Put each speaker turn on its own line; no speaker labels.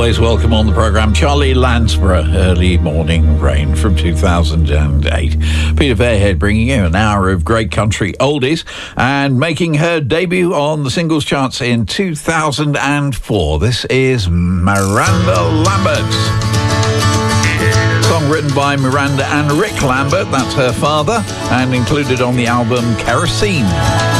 always welcome on the programme Charlie Lansborough, Early Morning Rain from 2008. Peter Fairhead bringing you an hour of great country oldies and making her debut on the singles charts in 2004. This is Miranda Lambert. Song written by Miranda and Rick Lambert, that's her father, and included on the album Kerosene.